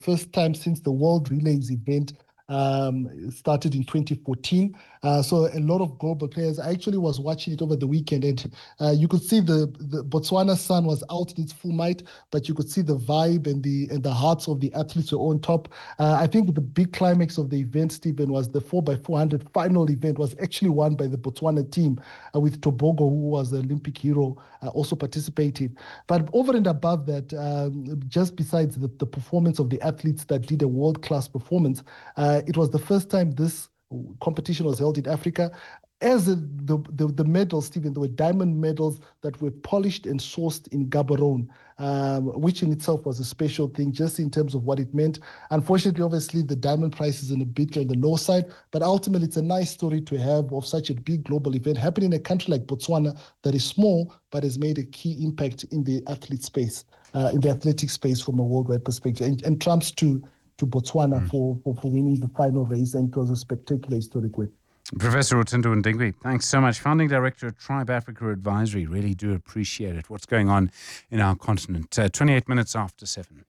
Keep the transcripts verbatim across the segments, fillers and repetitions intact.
first time since the World Relays event Um, started in twenty fourteen. Uh, so a lot of global players. I actually was watching it over the weekend, and uh, you could see the, the Botswana sun was out in its full might, but you could see the vibe and the and the hearts of the athletes were on top. Uh, I think the big climax of the event, Stephen, was the four by four hundred final event was actually won by the Botswana team uh, with Tobogo, who was the Olympic hero, uh, also participating. But over and above that, um, just besides the, the performance of the athletes that did a world-class performance, uh, it was the first time this competition was held in Africa. As the, the, the, the medals, Stephen, there were diamond medals that were polished and sourced in Gaborone, um, which in itself was a special thing just in terms of what it meant. Unfortunately, obviously, the diamond price is in a bit on the low side, but ultimately it's a nice story to have of such a big global event happening in a country like Botswana that is small but has made a key impact in the athlete space, uh, in the athletic space from a worldwide perspective, and, and trumps to to Botswana mm. for, for, for winning the final race, and it was a spectacular historic win. Professor Otindo Ndingwi, thanks so much. Founding Director at Tribe Africa Advisory. Really do appreciate it. What's going on in our continent? Uh, twenty-eight minutes after seven.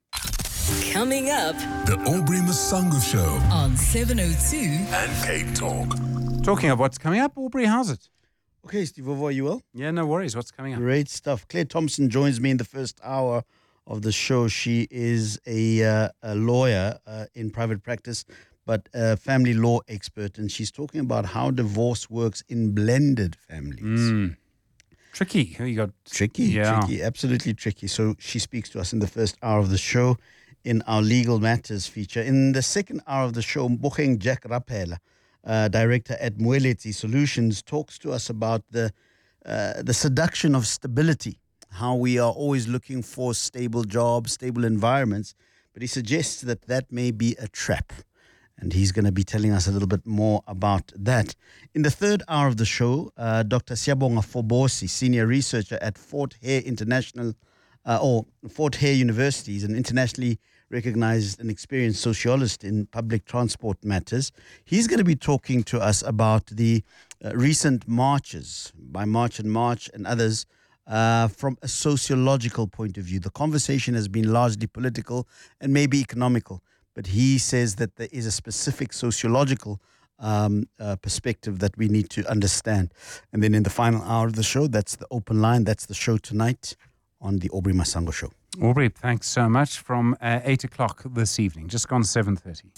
Coming up, the Aubrey Masango Show on seven oh two and Cape Talk. Talking of what's coming up, Aubrey, how's it? Okay, Steve, are you well? Yeah, no worries. What's coming up? Great stuff. Claire Thompson joins me in the first hour of the show. She is a, uh, a lawyer uh, in private practice, but a family law expert, and she's talking about how divorce works in blended families. Mm. Tricky. You got tricky, yeah. tricky, absolutely tricky. So she speaks to us in the first hour of the show in our Legal Matters feature. In the second hour of the show, Mboheng Jack Rapela, uh, director at Moeleti Solutions, talks to us about the uh, the seduction of stability. How we are always looking for stable jobs, stable environments, but he suggests that that may be a trap. And he's going to be telling us a little bit more about that. In the third hour of the show, uh, Doctor Siyabonga Fobosi, senior researcher at Fort Hare International, uh, or Fort Hare University, is an internationally recognized and experienced sociologist in public transport matters. He's going to be talking to us about the uh, recent marches by March and March and others, Uh, from a sociological point of view. The conversation has been largely political and maybe economical, but he says that there is a specific sociological um, uh, perspective that we need to understand. And then in the final hour of the show, that's the open line, that's the show tonight on the Aubrey Masango Show. Aubrey, thanks so much. From uh, eight o'clock this evening, just gone seven thirty.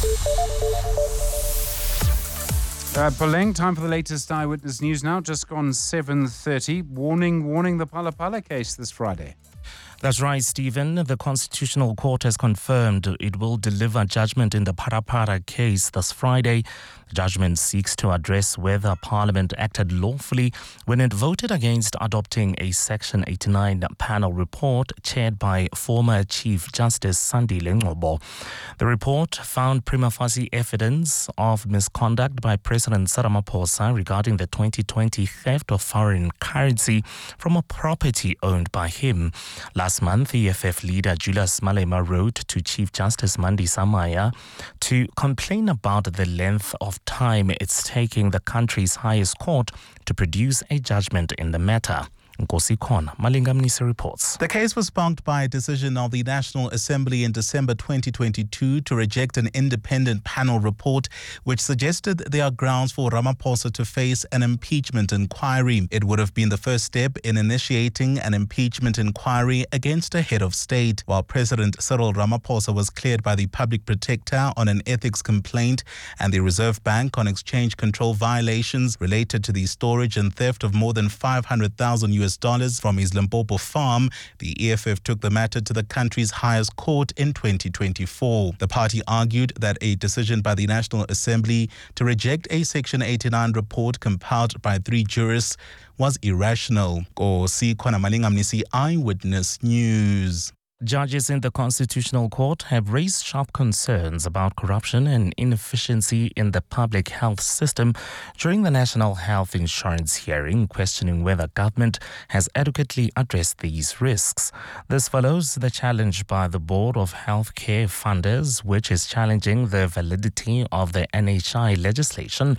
Uh, Poleng, time for the latest Eyewitness News now. Just gone seven thirty. Warning, warning the Phala Phala case this Friday. That's right, Stephen. The Constitutional Court has confirmed it will deliver judgment in the Phala Phala case this Friday. The judgment seeks to address whether Parliament acted lawfully when it voted against adopting a Section eighty-nine panel report chaired by former Chief Justice Sandile Ngcobo. The report found prima facie evidence of misconduct by President Cyril Ramaphosa regarding the twenty twenty theft of foreign currency from a property owned by him. Last month, E F F leader Julius Malema wrote to Chief Justice Mandisa Maya to complain about the length of time it's taking the country's highest court to produce a judgment in the matter. Nkosi Khona, Malinga Mnisi reports. The case was sparked by a decision of the National Assembly in December twenty twenty-two to reject an independent panel report which suggested there are grounds for Ramaphosa to face an impeachment inquiry. It would have been the first step in initiating an impeachment inquiry against a head of state. While President Cyril Ramaphosa was cleared by the Public Protector on an ethics complaint and the Reserve Bank on exchange control violations related to the storage and theft of more than five hundred thousand U S dollars from his Limpopo farm, the E F F took the matter to the country's highest court in twenty twenty-four. The party argued that a decision by the National Assembly to reject a Section eighty-nine report compiled by three jurists was irrational. Nkosi Khona, Malinga Mnisi, Eyewitness News. Judges in the Constitutional Court have raised sharp concerns about corruption and inefficiency in the public health system during the National Health Insurance hearing, questioning whether government has adequately addressed these risks. This follows the challenge by the Board of Healthcare Funders, which is challenging the validity of the N H I legislation.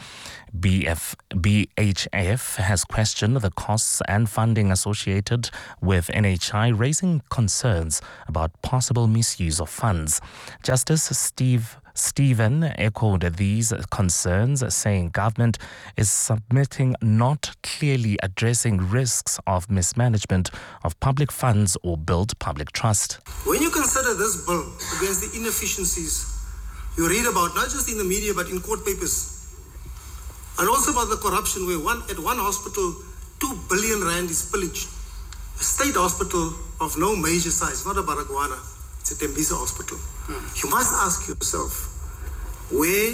B F, B H F has questioned the costs and funding associated with N H I, raising concerns about possible misuse of funds. Justice Steve Stephen echoed these concerns, saying government is submitting not clearly addressing risks of mismanagement of public funds or build public trust. When you consider this bill against the inefficiencies you read about, not just in the media but in court papers, and also about the corruption where one at one hospital two billion rand is pillaged, a state hospital of no major size, not a Baragwana, it's a Tembisa hospital. You must ask yourself, where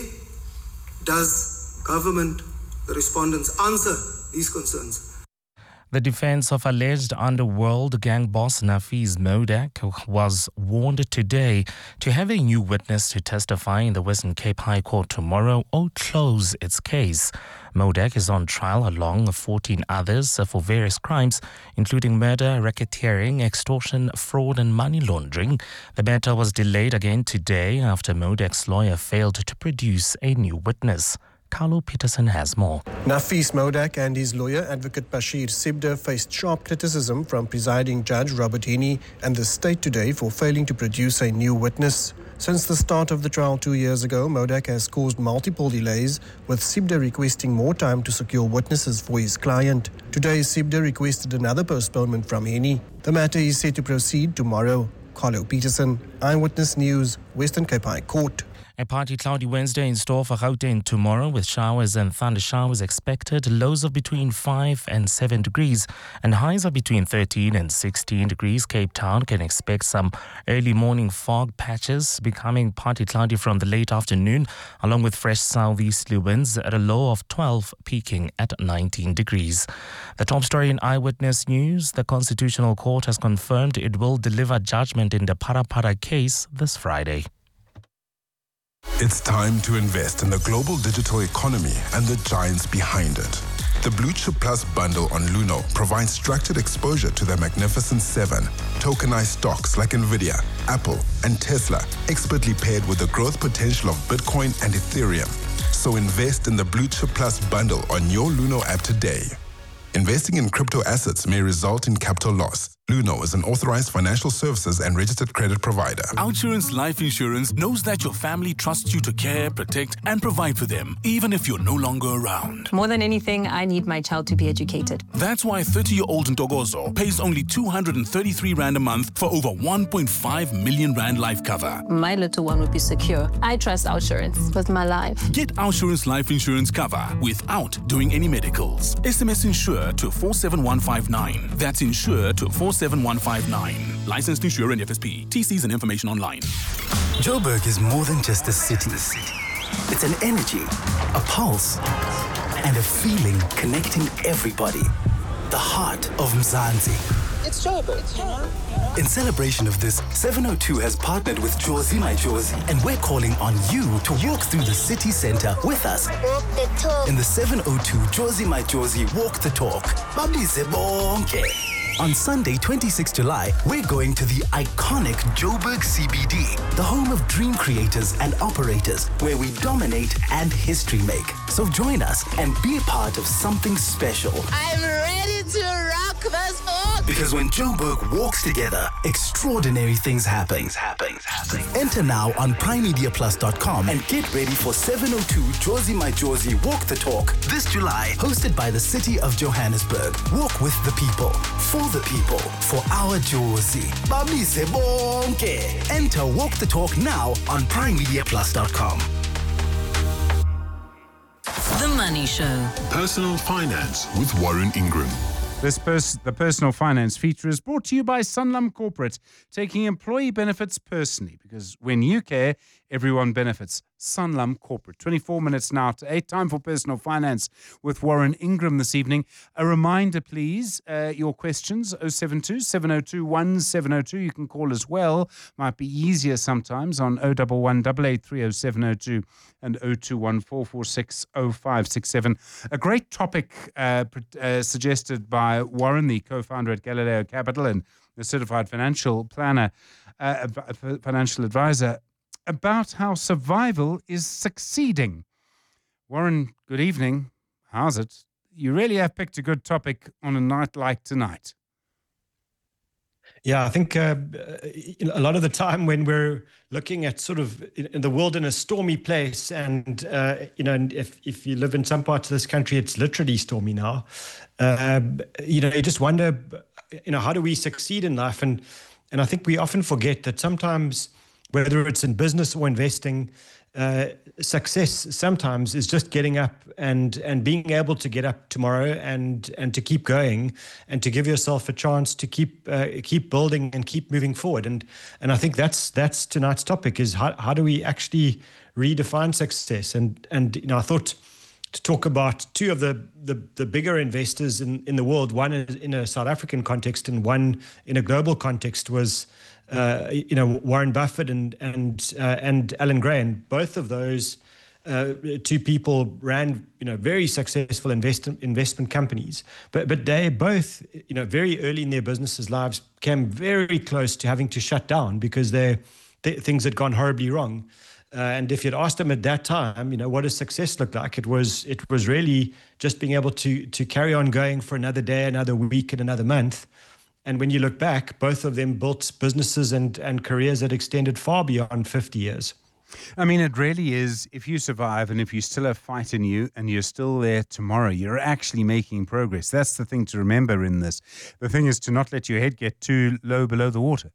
does government, the respondents, answer these concerns? The defense of alleged underworld gang boss Nafiz Modak was warned today to have a new witness to testify in the Western Cape High Court tomorrow or close its case. Modak is on trial along with fourteen others for various crimes, including murder, racketeering, extortion, fraud and money laundering. The matter was delayed again today after Modak's lawyer failed to produce a new witness. Carlo Peterson has more. Nafiz Modak and his lawyer, Advocate Bashir Sibda, faced sharp criticism from presiding judge Robert Henney and the state today for failing to produce a new witness. Since the start of the trial two years ago, Modak has caused multiple delays, with Sibda requesting more time to secure witnesses for his client. Today, Sibda requested another postponement from Henney. The matter is set to proceed tomorrow. Carlo Peterson, Eyewitness News, Western Cape High Court. A partly cloudy Wednesday in store for Gauteng tomorrow, with showers and thunder showers expected. Lows of between five and seven degrees and highs of between thirteen and sixteen degrees. Cape Town can expect some early morning fog patches, becoming partly cloudy from the late afternoon, along with fresh southeasterly winds at a low of twelve, peaking at nineteen degrees. The top story in Eyewitness News: the Constitutional Court has confirmed it will deliver judgment in the Parapara case this Friday. It's time to invest in the global digital economy and the giants behind it. The Blue Chip Plus bundle on Luno provides structured exposure to the Magnificent Seven, tokenized stocks like Nvidia, Apple, and Tesla, expertly paired with the growth potential of Bitcoin and Ethereum. So invest in the Blue Chip Plus bundle on your Luno app today. Investing in crypto assets may result in capital loss. Luno is an authorized financial services and registered credit provider. Outsurance Life Insurance knows that your family trusts you to care, protect, and provide for them, even if you're no longer around. More than anything, I need my child to be educated. That's why thirty-year-old Ntogozo pays only two hundred thirty-three rand a month for over one point five million rand life cover. My little one will be secure. I trust Outsurance with my life. Get Outsurance Life Insurance cover without doing any medicals. S M S Insure to four seven one five nine. That's Insure to four seven one five nine. Licensed Insurer and F S P. T Cs and information online. Joburg is more than just a city. It's an energy, a pulse, and a feeling connecting everybody. The heart of Mzansi. It's Joburg. In celebration of this, seven oh two has partnered with Jozi My Jozi, and we're calling on you to walk through the city center with us. Walk the talk. In the seven oh two Jozi My Jozi Walk the Talk. Babize bonke. On Sunday, twenty-sixth of July, we're going to the iconic Joburg C B D, the home of dream creators and operators, where we dominate and history make. So join us and be a part of something special. I'm ready to rock this book. Because when Joburg walks together, extraordinary things happen. Things happen. happen. Enter now on prime media plus dot com and get ready for seven oh two Jozi My Jozi Walk the Talk this July, hosted by the City of Johannesburg. Walk with the people, for the people, for our Jozi. Babize bonke. Enter Walk the Talk now on prime media plus dot com. The Money Show. Personal Finance with Warren Ingram. This pers- the personal finance feature is brought to you by Sanlam Corporate, taking employee benefits personally, because when you care, everyone benefits. Sanlam Corporate. twenty-four minutes now to eight. Time for personal finance with Warren Ingram this evening. A reminder, please, uh, your questions, oh seven two, seven oh two, one seven oh two. You can call as well. Might be easier sometimes on oh one one, eight eight three, oh seven oh two and oh two one, four four six, oh five six seven. A great topic uh, uh, suggested by Warren, the co-founder at Galileo Capital and the certified financial planner, uh, financial advisor, about how survival is succeeding. Warren, good evening. How's it? You really have picked a good topic on a night like tonight. Yeah, I think uh, a lot of the time when we're looking at sort of in the world in a stormy place, and uh, you know, and if if you live in some parts of this country, it's literally stormy now. Uh, you know, you just wonder, you know, how do we succeed in life? And and I think we often forget that sometimes, whether it's in business or investing, uh, success sometimes is just getting up and and being able to get up tomorrow and and to keep going and to give yourself a chance to keep uh, keep building and keep moving forward. And and I think that's that's tonight's topic is how how do we actually redefine success? And and you know, I thought to talk about two of the the, the bigger investors in, in the world, one in a South African context and one in a global context, was Uh, you know, Warren Buffett and and uh, and Alan Gray. And both of those uh, two people ran, you know, very successful invest, investment companies. But but they both, you know, very early in their businesses' lives came very close to having to shut down because they, they things had gone horribly wrong. Uh, and if you'd asked them at that time, you know, what does success look like? It was it was really just being able to to carry on going for another day, another week, and another month. And when you look back, both of them built businesses and, and careers that extended far beyond fifty years. I mean, it really is, if you survive and if you still have fight in you and you're still there tomorrow, you're actually making progress. That's the thing to remember in this. The thing is to not let your head get too low below the water.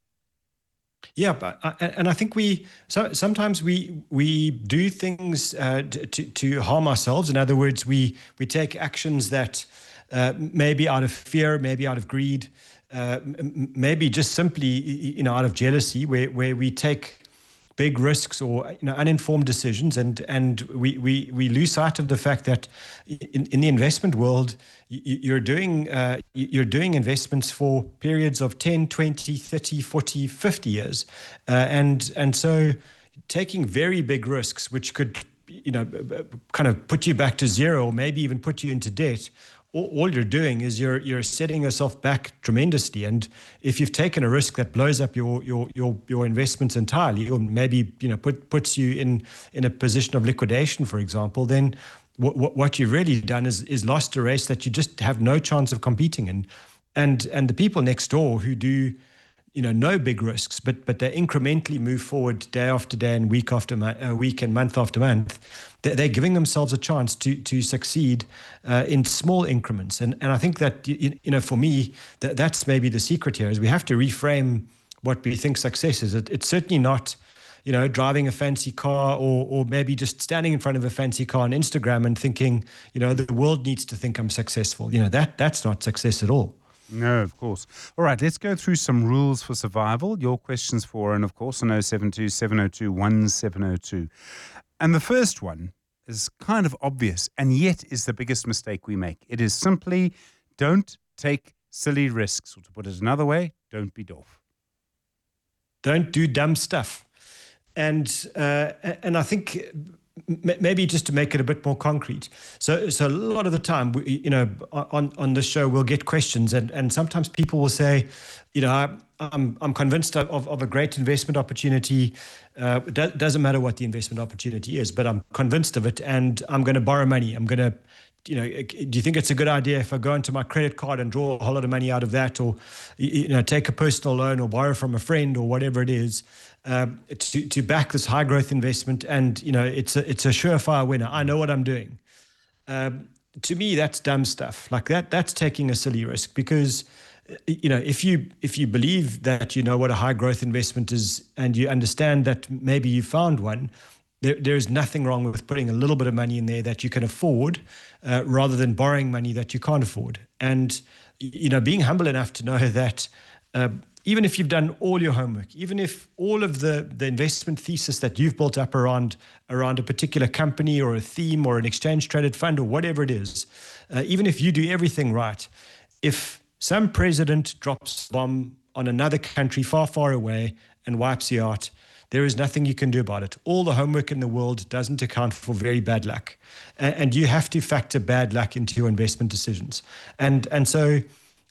Yeah, but uh, and I think we so sometimes we we do things uh, to to harm ourselves. In other words, we we take actions that uh, maybe out of fear, maybe out of greed, uh, m- maybe just simply you know out of jealousy, where where we take big risks or you know uninformed decisions, and and we we we lose sight of the fact that in, in the investment world you're doing uh, you're doing investments for periods of ten, twenty, thirty, forty, fifty years, uh, and and so taking very big risks which could you know kind of put you back to zero or maybe even put you into debt. All you're doing is you're you're setting yourself back tremendously. And if you've taken a risk that blows up your your your your investments entirely, or maybe you know put puts you in in a position of liquidation, for example, then what what you've really done is is lost a race that you just have no chance of competing in. And and the people next door who do you know no big risks, but but they incrementally move forward day after day and week after mo- uh, week and month after month. They're giving themselves a chance to to succeed uh, in small increments, and and I think that you, you know for me that that's maybe the secret here is we have to reframe what we think success is. It, it's certainly not, you know, driving a fancy car or or maybe just standing in front of a fancy car on Instagram and thinking, you know, the world needs to think I'm successful. You know, that that's not success at all. No, of course. All right, let's go through some rules for survival. Your questions for, and of course, on oh seven two, seven oh two, one seven oh two. And the first one is kind of obvious and yet is the biggest mistake we make. It is simply don't take silly risks. Or to put it another way, don't be daft. Don't do dumb stuff. And uh, and I think maybe just to make it a bit more concrete. So so a lot of the time, we, you know, on, on this show, we'll get questions and, and sometimes people will say, you know, I, I'm I'm convinced of, of a great investment opportunity. Uh, it doesn't matter what the investment opportunity is, but I'm convinced of it and I'm going to borrow money. I'm going to, you know, do you think it's a good idea if I go into my credit card and draw a whole lot of money out of that, or, you know, take a personal loan or borrow from a friend or whatever it is, um, to, to back this high growth investment? And, you know, it's a, it's a surefire winner. I know what I'm doing. Um, to me, that's dumb stuff. Like that, that's taking a silly risk because, you know, if you if you believe that you know what a high growth investment is and you understand that maybe you found one, there, there is nothing wrong with putting a little bit of money in there that you can afford uh, rather than borrowing money that you can't afford. And, you know, being humble enough to know that uh, even if you've done all your homework, even if all of the, the investment thesis that you've built up around, around a particular company or a theme or an exchange traded fund or whatever it is, uh, even if you do everything right, if some president drops a bomb on another country far, far away and wipes you out, there is nothing you can do about it. All the homework in the world doesn't account for very bad luck. And, and you have to factor bad luck into your investment decisions. And and so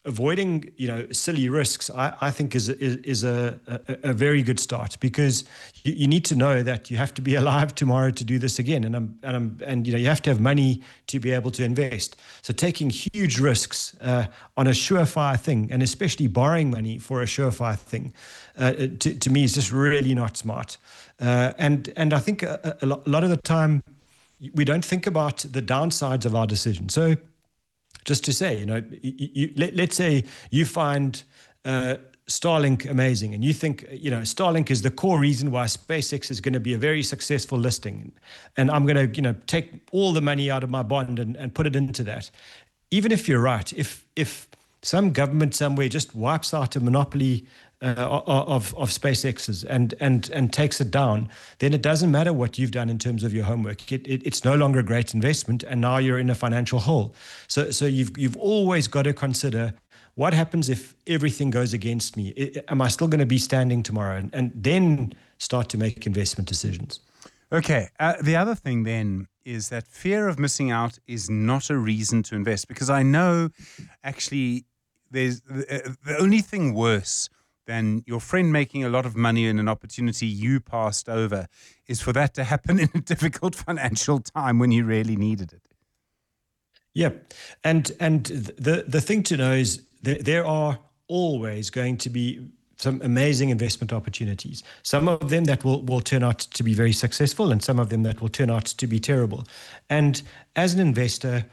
avoiding, you know, silly risks, I, I think is is, is a, a, a very good start, because you, you need to know that you have to be alive tomorrow to do this again, and I'm, and I'm, and you know you have to have money to be able to invest. So taking huge risks uh, on a surefire thing, and especially borrowing money for a surefire thing, uh, to, to me is just really not smart. Uh, and and I think a, a lot of the time we don't think about the downsides of our decision. So. Just to say, you know, you, you, let, let's say you find uh, Starlink amazing, and you think, you know, Starlink is the core reason why SpaceX is going to be a very successful listing, and I'm going to, you know, take all the money out of my bond and, and put it into that. Even if you're right, if if some government somewhere just wipes out a monopoly uh, of of SpaceX's and and and takes it down, then it doesn't matter what you've done in terms of your homework. It, it, it's no longer a great investment, and now you're in a financial hole. So so you've you've always got to consider, what happens if everything goes against me? I, am I still going to be standing tomorrow? And, and then start to make investment decisions. Okay. Uh, the other thing then is that fear of missing out is not a reason to invest, because I know actually there's the, the only thing worse than your friend making a lot of money in an opportunity you passed over is for that to happen in a difficult financial time when you really needed it. Yeah. And and the, the thing to know is that there are always going to be some amazing investment opportunities. Some of them that will, will turn out to be very successful, and some of them that will turn out to be terrible. And as an investor,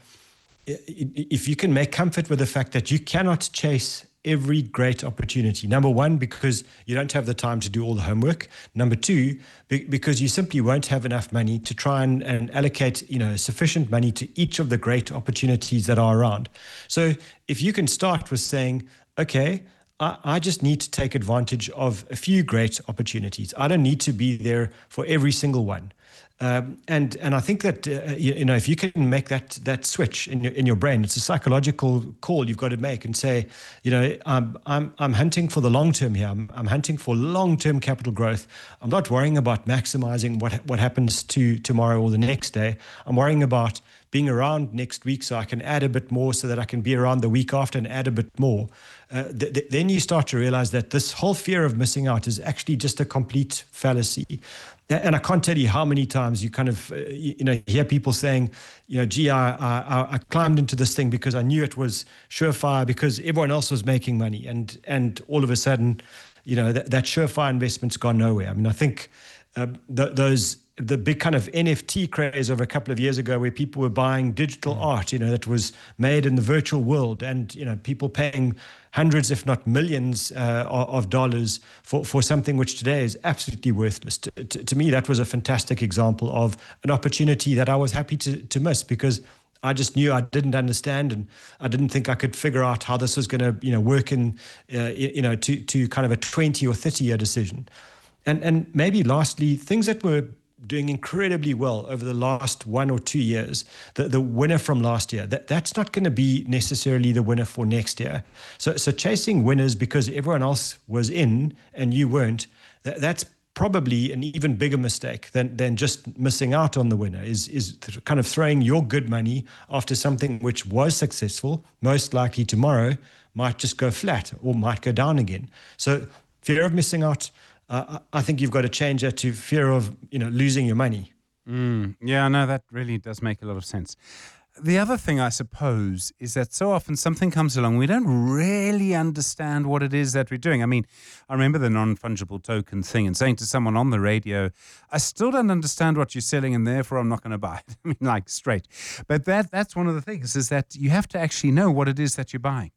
if you can make comfort with the fact that you cannot chase every great opportunity. Number one, because you don't have the time to do all the homework. Number two, be- because you simply won't have enough money to try and, and allocate, you know, sufficient money to each of the great opportunities that are around. So if you can start with saying, okay, I, I just need to take advantage of a few great opportunities. I don't need to be there for every single one. Um, and and I think that uh, you, you know, if you can make that that switch in your in your brain, it's a psychological call you've got to make and say, you know, I'm I'm I'm hunting for the long term here. I'm I'm hunting for long term capital growth. I'm not worrying about maximizing what what happens to tomorrow or the next day. I'm worrying about being around next week so I can add a bit more, so that I can be around the week after and add a bit more. Uh, th- th- then you start to realize that this whole fear of missing out is actually just a complete fallacy. And I can't tell you how many times you kind of, uh, you, you know, hear people saying, you know, gee, I, I, I climbed into this thing because I knew it was surefire because everyone else was making money. And and all of a sudden, you know, that, that surefire investment's gone nowhere. I mean, I think uh, th- those, the big kind of N F T craze of a couple of years ago, where people were buying digital art, you know, that was made in the virtual world, and, you know, people paying hundreds, if not millions, uh, of dollars for, for something which today is absolutely worthless. To, to, to me, that was a fantastic example of an opportunity that I was happy to, to miss, because I just knew I didn't understand, and I didn't think I could figure out how this was going to, you know, work in, uh, you know, to, to kind of a twenty or thirty year decision. And, and maybe lastly, things that were doing incredibly well over the last one or two years, the, the winner from last year, that, that's not going to be necessarily the winner for next year. So so chasing winners because everyone else was in and you weren't, that, that's probably an even bigger mistake than than just missing out on the winner, is, is kind of throwing your good money after something which was successful, most likely tomorrow might just go flat or might go down again. So fear of missing out, Uh, I think you've got to change that to fear of, you know, losing your money. Mm, yeah, no, that really does make a lot of sense. The other thing, I suppose, is that so often something comes along, we don't really understand what it is that we're doing. I mean, I remember the non-fungible token thing and saying to someone on the radio, I still don't understand what you're selling and therefore I'm not going to buy it. I mean, like straight. But that that's one of the things, is that you have to actually know what it is that you're buying.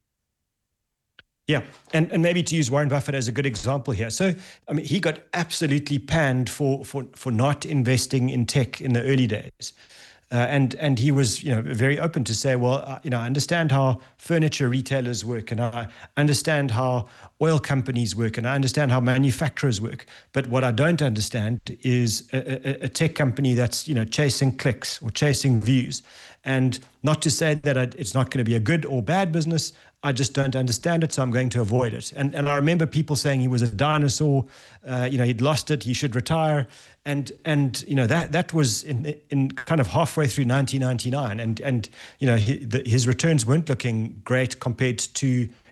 Yeah, and, and maybe to use Warren Buffett as a good example here. So, I mean, he got absolutely panned for for for not investing in tech in the early days. Uh, and and he was, you know, very open to say, well, uh, you know, I understand how furniture retailers work, and I understand how oil companies work, and I understand how manufacturers work. But what I don't understand is a, a, a tech company that's, you know, chasing clicks or chasing views. And not to say that it's not going to be a good or bad business, I just don't understand it, so I'm going to avoid it. And and I remember people saying he was a dinosaur, uh, you know, he'd lost it, he should retire. And, and you know, that that was in in kind of halfway through nineteen ninety-nine. And, and you know, his, his returns weren't looking great compared to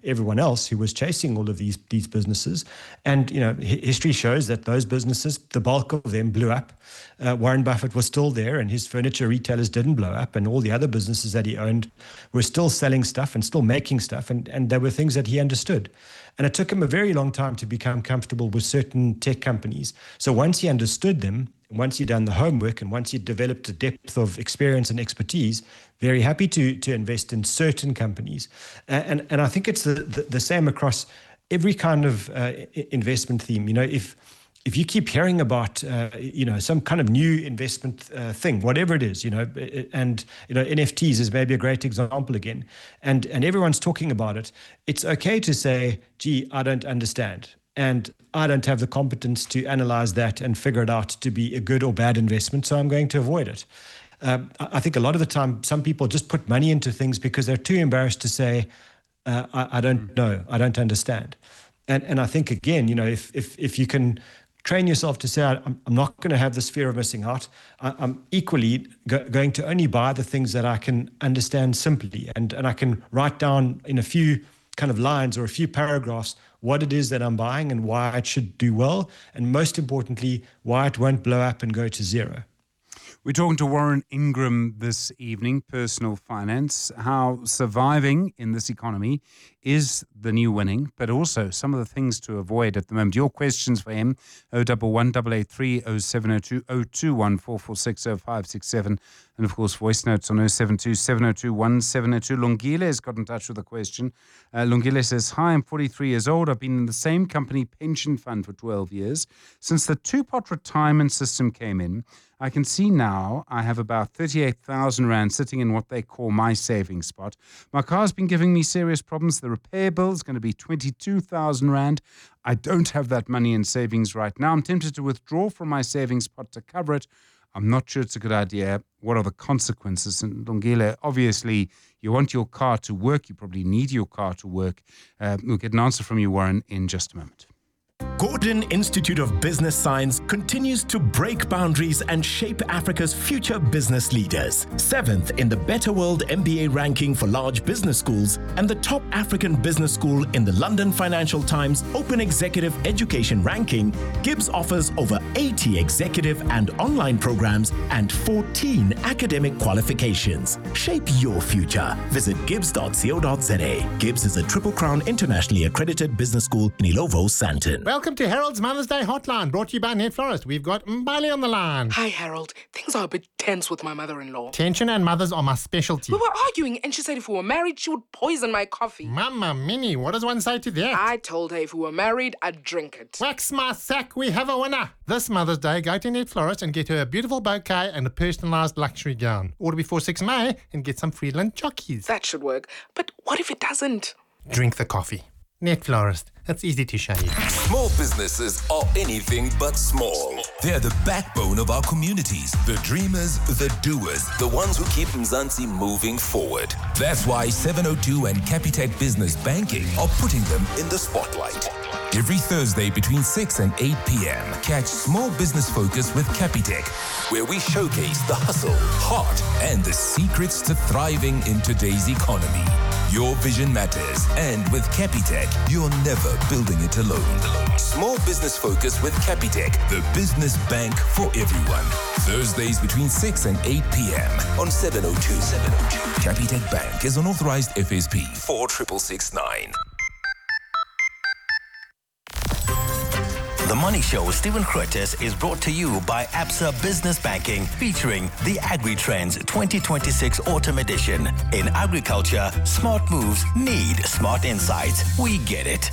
everyone else who was chasing all of these these businesses. And, you know, history shows that those businesses, the bulk of them blew up. Uh, Warren Buffett was still there and his furniture retailers didn't blow up, and all the other businesses that he owned were still selling stuff and still making stuff, and, and there were things that he understood. And it took him a very long time to become comfortable with certain tech companies. So once he understood them, once he'd done the homework, and once he'd developed a depth of experience and expertise, very happy to to invest in certain companies. And and, and I think it's the, the, the same across every kind of uh, investment theme. You know, if if you keep hearing about, uh, you know, some kind of new investment uh, thing, whatever it is, you know, and, you know, N F Ts is maybe a great example again, and, and everyone's talking about it, it's okay to say, gee, I don't understand. And I don't have the competence to analyze that and figure it out to be a good or bad investment, so I'm going to avoid it. Um, I think a lot of the time, some people just put money into things because they're too embarrassed to say, uh, I, I don't know, I don't understand. And and I think, again, you know, if if if you can train yourself to say, I'm, I'm not going to have this fear of missing out. I, I'm equally go, going to only buy the things that I can understand simply, and, and I can write down in a few kind of lines or a few paragraphs what it is that I'm buying and why it should do well, and most importantly, why it won't blow up and go to zero. We're talking to Warren Ingram this evening, personal finance, how surviving in this economy is the new winning, but also some of the things to avoid at the moment. Your questions for him, oh one one, eight eight three, oh seven oh two, oh two one, four four six, oh five six seven, and of course voice notes on oh seven two, seven oh two, one seven oh two. Lungile has got in touch with a question. Uh, Lungile says, hi, I'm forty-three years old. I've been in the same company pension fund for twelve years. Since the two-pot retirement system came in, I can see now I have about thirty-eight thousand rand sitting in what they call my savings pot. My car's been giving me serious problems. The repair bill is going to be twenty-two thousand rand. I don't have that money in savings right now. I'm tempted to withdraw from my savings pot to cover it. I'm not sure it's a good idea. What are the consequences? And Lungile, obviously, you want your car to work. You probably need your car to work. Uh, we'll get an answer from you, Warren, in just a moment. Gordon Institute of Business Science continues to break boundaries and shape Africa's future business leaders. Seventh in the Better World M B A ranking for large business schools and the top African business school in the London Financial Times Open Executive Education ranking, Gibbs offers over eighty executive and online programs and fourteen academic qualifications. Shape your future. Visit gibbs dot co dot za. Gibbs is a Triple Crown internationally accredited business school in Ilovo, Sandton. Welcome to Harold's Mother's Day Hotline, brought to you by Ned Florist. We've got Mbali on the line. Hi, Harold. Things are a bit tense with my mother-in-law. Tension and mothers are my specialty. We were arguing and she said if we were married, she would poison my coffee. Mama Minnie, what does one say to that? I told her if we were married, I'd drink it. Wax my sack, we have a winner. This Mother's Day, go to Ned Florist and get her a beautiful bouquet and a personalised luxury gown. Order before six May and get some Friedland jockeys. That should work. But what if it doesn't? Drink the coffee. Ned Florist. That's easy to shave. Small businesses are anything but small. They're the backbone of our communities, the dreamers, the doers, the ones who keep Mzansi moving forward. That's why seven oh two and Capitec Business Banking are putting them in the spotlight. Every Thursday between six and eight p.m., catch Small Business Focus with Capitec, where we showcase the hustle, heart, and the secrets to thriving in today's economy. Your vision matters, and with Capitec, you're never building it alone. Small Business Focus with Capitec, the business bank for everyone. Thursdays between six and eight p.m. on seven oh two. seven oh two. Capitec Bank is an authorized F S P four six six nine. The Money Show with Stephen Curtis is brought to you by Absa Business Banking, featuring the AgriTrends twenty twenty-six Autumn Edition. In agriculture, smart moves need smart insights. We get it.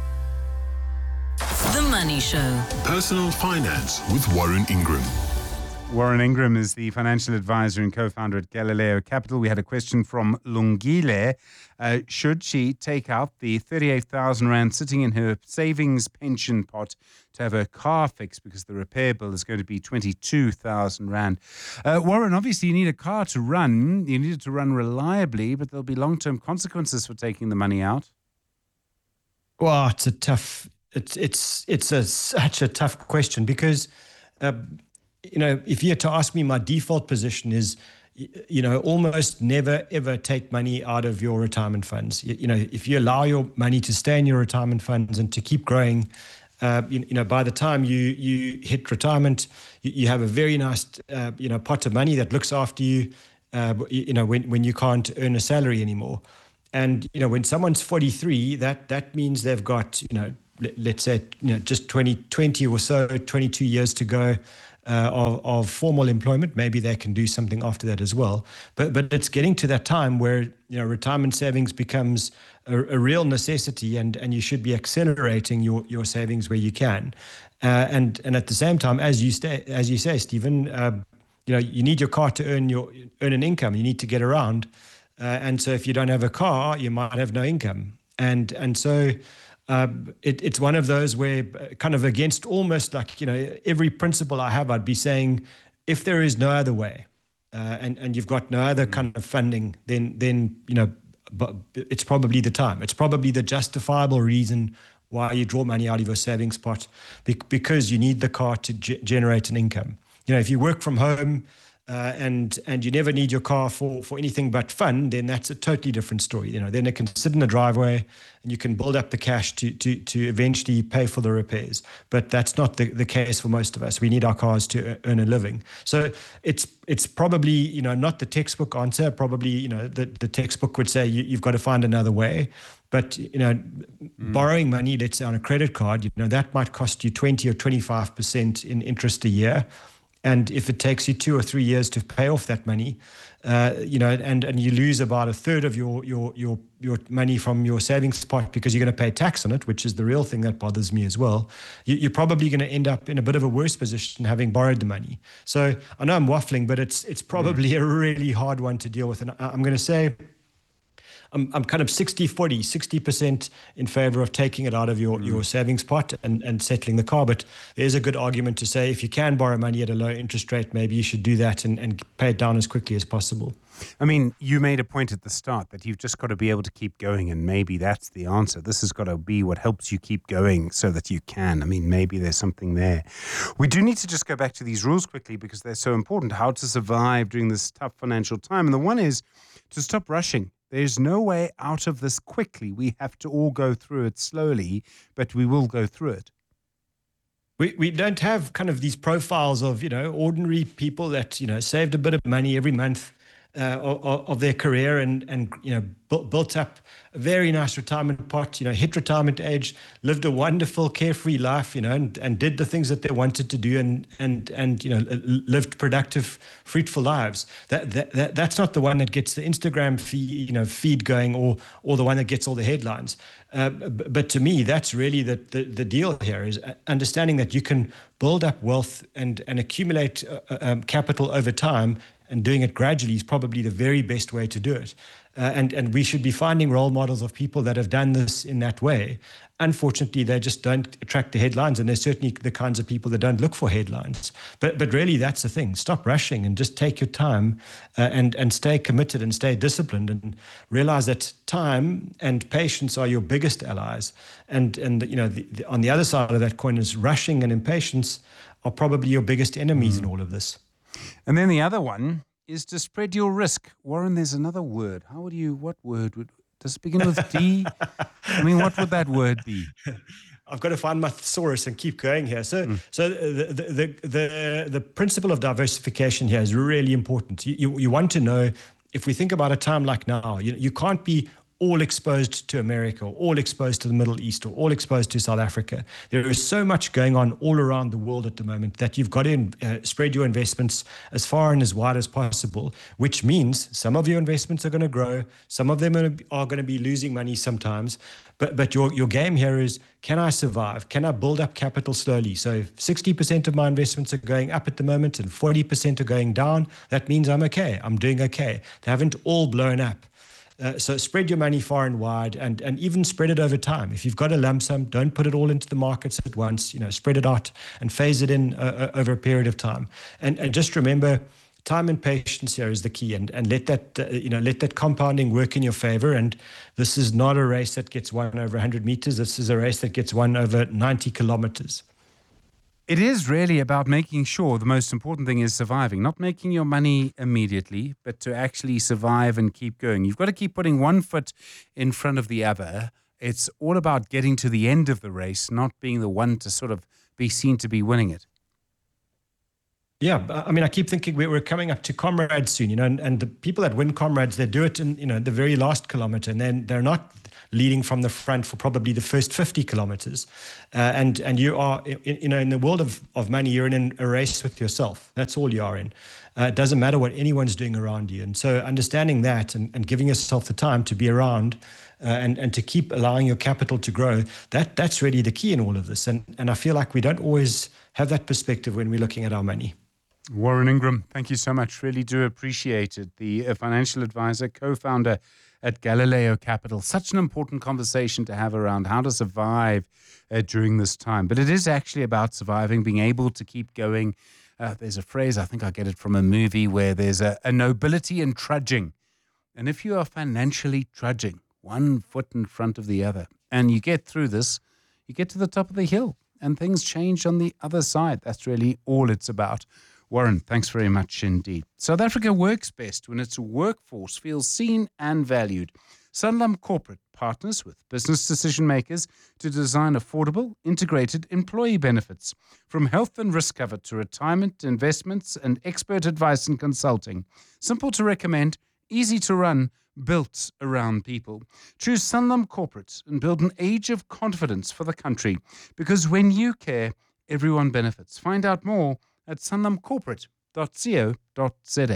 The Money Show. Personal finance with Warren Ingram. Warren Ingram is the financial advisor and co-founder at Galileo Capital. We had a question from Lungile. Uh, should she take out the thirty-eight thousand rand sitting in her savings pension pot to have her car fixed because the repair bill is going to be twenty-two thousand rand? Uh, Warren, obviously you need a car to run. You need it to run reliably, but there'll be long-term consequences for taking the money out. Well, it's a tough, it's it's it's a, such a tough question because, uh, you know, if you had to ask me, my default position is you know, almost never, ever take money out of your retirement funds. You, you know, if you allow your money to stay in your retirement funds and to keep growing, uh, you, you know, by the time you you hit retirement, you, you have a very nice, uh, you know, pot of money that looks after you, uh, you, you know, when, when you can't earn a salary anymore. And, you know, when someone's forty-three, that that means they've got, you know, let, let's say, you know, just twenty, twenty or so, twenty-two years to go. Uh, of, of formal employment. Maybe they can do something after that as well. But but it's getting to that time where, you know, retirement savings becomes a, a real necessity, and, and you should be accelerating your, your savings where you can. Uh, and and at the same time, as you stay, as you say, Stephen, uh, you know, you need your car to earn your earn an income. You need to get around, uh, and so if you don't have a car, you might have no income. And and so. Uh, it, it's one of those where kind of against almost like, you know, every principle I have, I'd be saying, if there is no other way uh, and, and you've got no other kind of funding, then, then, you know, but it's probably the time. It's probably the justifiable reason why you draw money out of your savings pot, because you need the car to ge- generate an income. You know, if you work from home, Uh, and and you never need your car for, for anything but fun, then that's a totally different story. You know, then it can sit in the driveway and you can build up the cash to to to eventually pay for the repairs. But that's not the, the case for most of us. We need our cars to earn a living. So it's it's probably, you know, not the textbook answer. Probably, you know, the, the textbook would say you, you've got to find another way. But, you know, mm. borrowing money, let's say on a credit card, you know, that might cost you twenty or twenty-five percent in interest a year. And if it takes you two or three years to pay off that money, uh, you know, and, and you lose about a third of your, your your your money from your savings pot because you're going to pay tax on it, which is the real thing that bothers me as well, you, you're probably going to end up in a bit of a worse position having borrowed the money. So I know I'm waffling, but it's it's probably mm. a really hard one to deal with. And I'm going to say, I'm I'm kind of sixty forty, sixty percent in favor of taking it out of your, mm. your savings pot and, and settling the car. But there's a good argument to say if you can borrow money at a low interest rate, maybe you should do that and, and pay it down as quickly as possible. I mean, you made a point at the start that you've just got to be able to keep going, and maybe that's the answer. This has got to be what helps you keep going so that you can. I mean, maybe there's something there. We do need to just go back to these rules quickly because they're so important, how to survive during this tough financial time. And the one is to stop rushing. There's no way out of this quickly. We have to all go through it slowly, but we will go through it. We we don't have kind of these profiles of, you know, ordinary people that, you know, saved a bit of money every month uh, of, of their career and, and you know, built, built up a very nice retirement pot, you know, hit retirement age, lived a wonderful, carefree life, you know, and, and did the things that they wanted to do and, and, and you know, lived productive, fruitful lives. That, that, that That's not the one that gets the Instagram feed, you know, feed going or or the one that gets all the headlines. Uh, but to me, that's really the, the, the deal here is understanding that you can build up wealth and, and accumulate uh, um, capital over time, and doing it gradually is probably the very best way to do it. Uh, and, and we should be finding role models of people that have done this in that way. Unfortunately, they just don't attract the headlines, and they're certainly the kinds of people that don't look for headlines. But but really, that's the thing. Stop rushing and just take your time uh, and, and stay committed and stay disciplined, and realize that time and patience are your biggest allies. And, and you know, the, the, on the other side of that coin is rushing and impatience are probably your biggest enemies mm. in all of this. And then the other one is to spread your risk. Warren, there's another word. How would you, what word would, does it begin with D? I mean, what would that word be? I've got to find my thesaurus and keep going here. So, mm. so the, the the the the principle of diversification here is really important. You, you you want to know, if we think about a time like now, you you can't be all exposed to America, or all exposed to the Middle East, or all exposed to South Africa. There is so much going on all around the world at the moment that you've got to uh, spread your investments as far and as wide as possible, which means some of your investments are going to grow, some of them are going to be losing money sometimes. But but your, your game here is, can I survive? Can I build up capital slowly? So if sixty percent of my investments are going up at the moment and forty percent are going down, that means I'm okay. I'm doing okay. They haven't all blown up. Uh, so spread your money far and wide, and, and even spread it over time. If you've got a lump sum, don't put it all into the markets at once. You know, spread it out and phase it in uh, over a period of time. And and just remember, time and patience here is the key, and and let that uh, you know let that compounding work in your favor. And this is not a race that gets won over one hundred meters. This is a race that gets won over ninety kilometers. It is really about making sure the most important thing is surviving, not making your money immediately, but to actually survive and keep going. You've got to keep putting one foot in front of the other. It's all about getting to the end of the race, not being the one to sort of be seen to be winning it. Yeah, I mean, I keep thinking we're coming up to Comrades soon, you know, and, and the people that win Comrades, they do it in, you know, the very last kilometer, and then they're not leading from the front for probably the first fifty kilometers. Uh, and and you are, in, you know, in the world of, of money, you're in a race with yourself. That's all you are in. Uh, it doesn't matter what anyone's doing around you. And so understanding that and, and giving yourself the time to be around uh, and, and to keep allowing your capital to grow, that that's really the key in all of this. And, and I feel like we don't always have that perspective when we're looking at our money. Warren Ingram, thank you so much. Really do appreciate it. The uh, financial advisor, co-founder at Galileo Capital. Such an important conversation to have around how to survive uh, during this time. But it is actually about surviving, being able to keep going. Uh, there's a phrase, I think I get it from a movie, where there's a, a nobility in trudging. And if you are financially trudging, one foot in front of the other, and you get through this, you get to the top of the hill and things change on the other side. That's really all it's about. Warren, thanks very much indeed. South Africa works best when its workforce feels seen and valued. Sanlam Corporate partners with business decision makers to design affordable, integrated employee benefits, from health and risk cover to retirement, investments, and expert advice and consulting. Simple to recommend, easy to run, built around people. Choose Sanlam Corporate and build an age of confidence for the country, because when you care, everyone benefits. Find out more at sanlam corporate dot co dot za.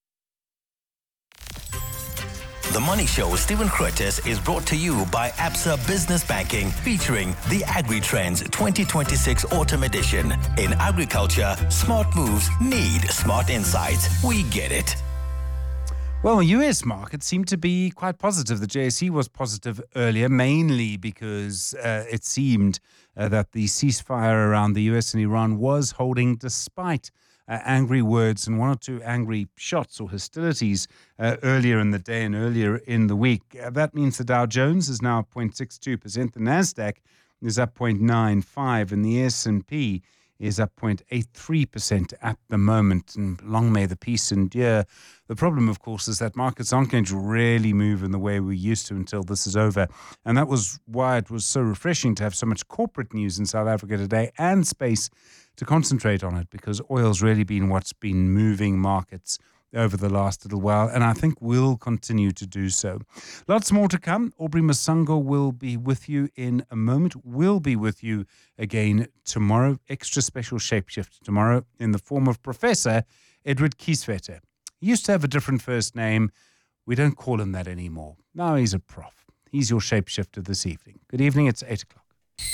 The Money Show with Stephen Curtis is brought to you by Absa Business Banking, featuring the AgriTrends twenty twenty-six Autumn Edition. In agriculture, smart moves need smart insights. We get it. Well, U S markets seem to be quite positive. The J S E was positive earlier, mainly because uh, it seemed uh, that the ceasefire around the U S and Iran was holding despite uh, angry words and one or two angry shots or hostilities uh, earlier in the day and earlier in the week. Uh, that means the Dow Jones is now zero point six two percent. The NASDAQ is up zero point nine five and the S and P is up zero point eight three percent at the moment, and long may the peace endure. The problem, of course, is that markets aren't going to really move in the way we used to until this is over, and that was why it was so refreshing to have so much corporate news in South Africa today and space to concentrate on it, because oil's really been what's been moving markets over the last little while, and I think will continue to do so. Lots more to come. Aubrey Masango will be with you in a moment. We'll be with you again tomorrow. Extra special Shapeshift tomorrow in the form of Professor Edward Kieswetter. He used to have a different first name. We don't call him that anymore. Now he's a prof. He's your Shapeshifter this evening. Good evening. It's eight o'clock.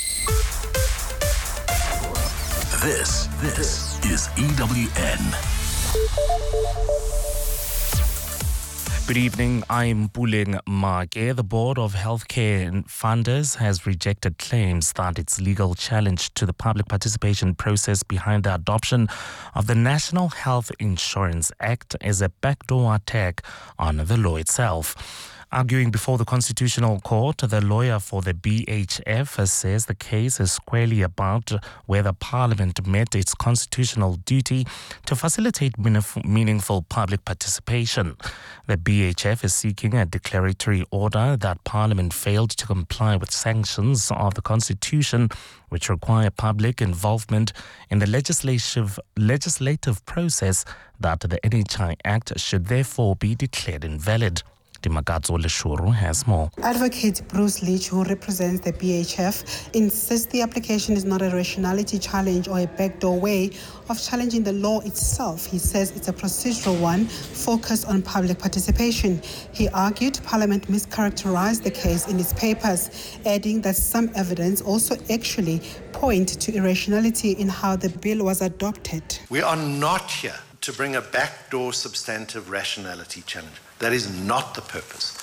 This, this is E W N. Good evening, I'm Puleng Make. The Board of Healthcare Funders has rejected claims that its legal challenge to the public participation process behind the adoption of the National Health Insurance Act is a backdoor attack on the law itself. Arguing before the Constitutional Court, the lawyer for the B H F says the case is squarely about whether Parliament met its constitutional duty to facilitate meaningful public participation. The B H F is seeking a declaratory order that Parliament failed to comply with sanctions of the Constitution, which require public involvement in the legislative legislative process, that the N H I Act should therefore be declared invalid. Dimagadzo Leshuru has more. Advocate Bruce Leach, who represents the B H F, insists the application is not a rationality challenge or a backdoor way of challenging the law itself. He says it's a procedural one focused on public participation. He argued Parliament mischaracterized the case in its papers, adding that some evidence also actually point to irrationality in how the bill was adopted. We are not here to bring a backdoor substantive rationality challenge. That is not the purpose.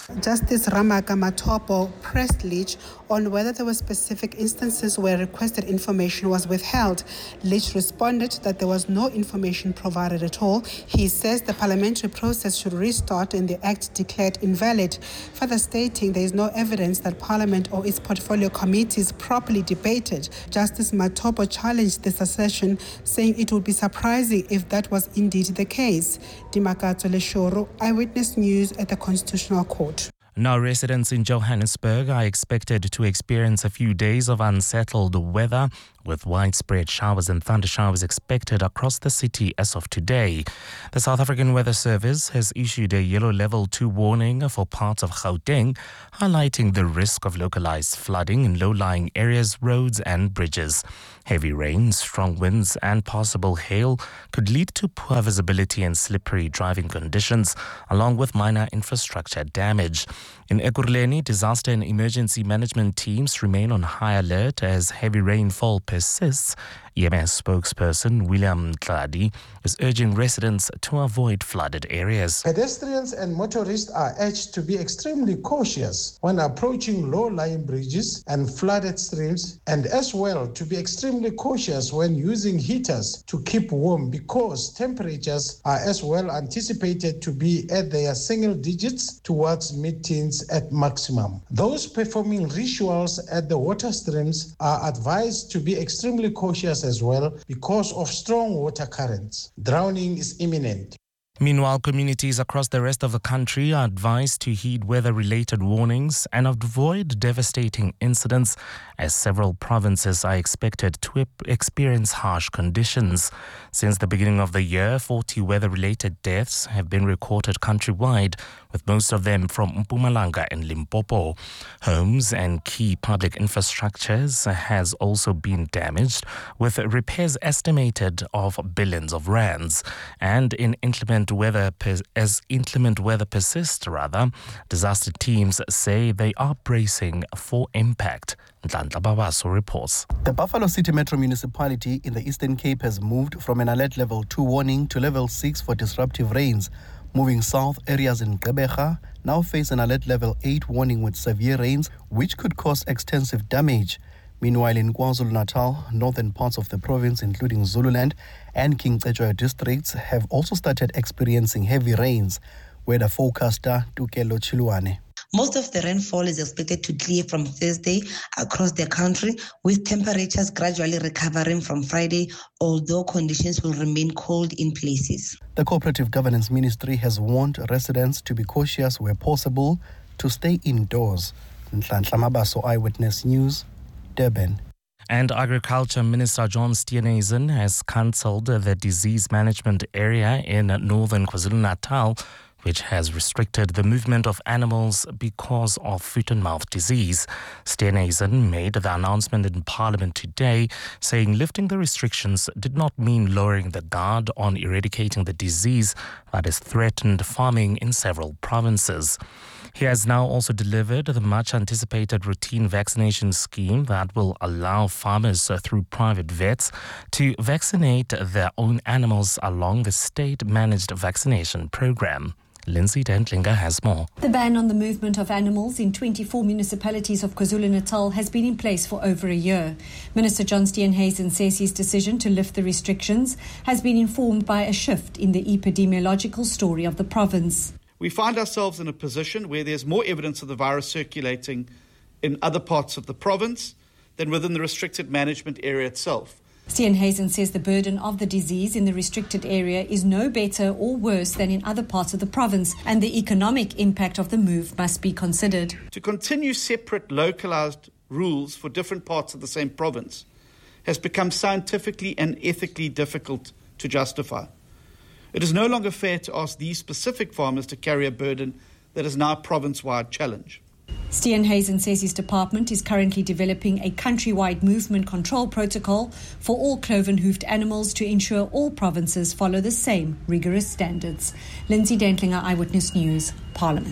Justice Ramaka Matopo pressed Leach on whether there were specific instances where requested information was withheld. Leach responded that there was no information provided at all. He says the parliamentary process should restart and the act declared invalid, further stating there is no evidence that Parliament or its portfolio committees properly debated. Justice Matopo challenged this assertion, saying it would be surprising if that was indeed the case. Dimakato Leshoro, Eyewitness News at the Constitutional Court. Now, residents in Johannesburg are expected to experience a few days of unsettled weather, with widespread showers and thunder showers expected across the city as of today. The South African Weather Service has issued a yellow level two warning for parts of Gauteng, highlighting the risk of localized flooding in low-lying areas, roads and bridges. Heavy rain, strong winds and possible hail could lead to poor visibility and slippery driving conditions, along with minor infrastructure damage. In Ekurhuleni, disaster and emergency management teams remain on high alert as heavy rainfall persists. E M S spokesperson William Tladi is urging residents to avoid flooded areas. Pedestrians and motorists are urged to be extremely cautious when approaching low-lying bridges and flooded streams, and as well to be extremely cautious when using heaters to keep warm, because temperatures are as well anticipated to be at their single digits towards mid-teens at maximum. Those performing rituals at the water streams are advised to be extremely cautious as well because of strong water currents. Drowning is imminent. Meanwhile, communities across the rest of the country are advised to heed weather-related warnings and avoid devastating incidents, as several provinces are expected to experience harsh conditions. Since the beginning of the year, forty weather-related deaths have been recorded countrywide, with most of them from Mpumalanga and Limpopo. Homes and key public infrastructures has also been damaged, with repairs estimated of billions of rands. And in inclement weather, as inclement weather persists, rather, disaster teams say they are bracing for impact. Nhlanhla Babaso reports. The Buffalo City Metro Municipality in the Eastern Cape has moved from an alert level two warning to level six for disruptive rains. Moving south, areas in Gqeberha now face an alert level eight warning with severe rains, which could cause extensive damage. Meanwhile, in KwaZulu-Natal, northern parts of the province, including Zululand and King Cetshwayo districts, have also started experiencing heavy rains. Weather forecaster Tukelo Chiluane. Most of the rainfall is expected to clear from Thursday across the country, with temperatures gradually recovering from Friday, although conditions will remain cold in places. The Cooperative Governance Ministry has warned residents to be cautious where possible, to stay indoors. Nhlanhla Mabaso, Eyewitness News, Durban. And Agriculture Minister John Steenhuisen has cancelled the disease management area in northern KwaZulu-Natal, which has restricted the movement of animals because of foot-and-mouth disease. Steenhuisen made the announcement in Parliament today, saying lifting the restrictions did not mean lowering the guard on eradicating the disease that has threatened farming in several provinces. He has now also delivered the much-anticipated routine vaccination scheme that will allow farmers uh, through private vets to vaccinate their own animals along the state-managed vaccination program. Lindsay Dentlinger has more. The ban on the movement of animals in twenty-four municipalities of KwaZulu-Natal has been in place for over a year. Minister John Steenhuisen says his decision to lift the restrictions has been informed by a shift in the epidemiological story of the province. We find ourselves in a position where there's more evidence of the virus circulating in other parts of the province than within the restricted management area itself. Steenhuisen says the burden of the disease in the restricted area is no better or worse than in other parts of the province, and the economic impact of the move must be considered. To continue separate localized rules for different parts of the same province has become scientifically and ethically difficult to justify. It is no longer fair to ask these specific farmers to carry a burden that is now a province-wide challenge. Steenhuisen says his department is currently developing a countrywide movement control protocol for all cloven-hoofed animals to ensure all provinces follow the same rigorous standards. Lindsay Dentlinger, Eyewitness News, Parliament.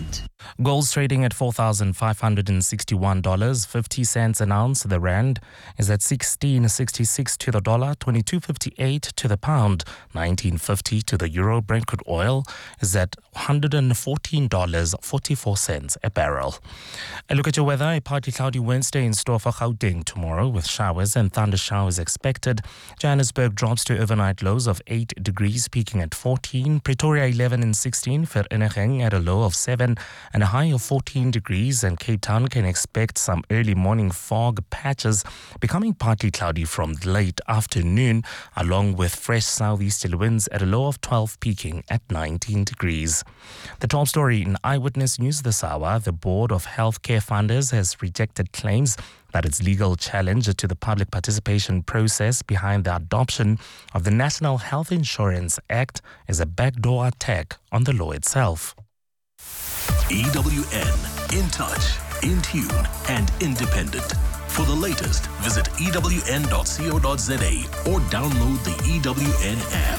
Gold's trading at four thousand five hundred sixty-one dollars and fifty cents an ounce. The rand is at sixteen sixty-six to the dollar, twenty-two fifty-eight to the pound, nineteen fifty to the euro. Brent crude oil is at one hundred fourteen dollars and forty-four cents a barrel. A look at your weather. A partly cloudy Wednesday in store for Gauteng tomorrow, with showers and thunder showers expected. Johannesburg drops to overnight lows of eight degrees, peaking at fourteen. Pretoria eleven and sixteen. Vereeniging at a low of seven and a high of fourteen degrees, and Cape Town can expect some early morning fog patches, becoming partly cloudy from late afternoon, along with fresh southeasterly winds at a low of twelve, peaking at nineteen degrees. The top story in Eyewitness News this hour: the Board of Healthcare Funders has rejected claims that its legal challenge to the public participation process behind the adoption of the National Health Insurance Act is a backdoor attack on the law itself. E W N, in touch, in tune, and independent. For the latest, visit E W N dot co dot za or download the E W N app.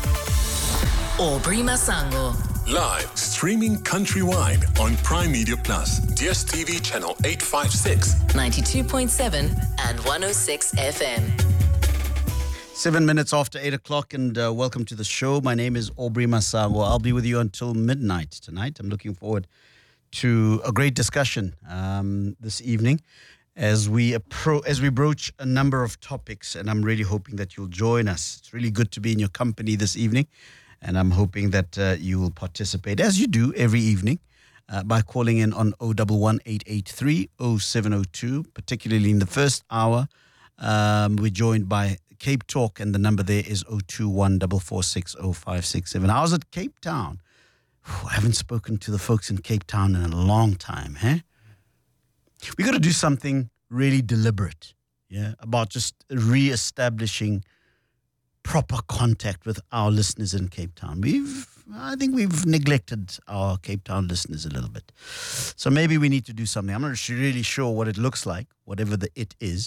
Aubrey Masango. Live, streaming countrywide on Prime Media Plus, D S T V channel eight fifty-six, ninety-two point seven and one oh six F M. Seven minutes after eight o'clock, and uh, welcome to the show. My name is Aubrey Masango. I'll be with you until midnight tonight. I'm looking forward to a great discussion um, this evening as we appro- as we broach a number of topics, and I'm really hoping that you'll join us. It's really good to be in your company this evening, and I'm hoping that uh, you will participate, as you do every evening, uh, by calling in on oh one one, eight eight three, oh seven oh two, particularly in the first hour. Um, we're joined by Cape Talk, and the number there is oh two one, four four six, oh five six seven. How's it, Cape Town? Whew, I haven't spoken to the folks in Cape Town in a long time, huh? We got to do something really deliberate, yeah, about just re-establishing proper contact with our listeners in Cape Town. We've, I think we've neglected our Cape Town listeners a little bit. So maybe we need to do something. I'm not really sure what it looks like, whatever the it is.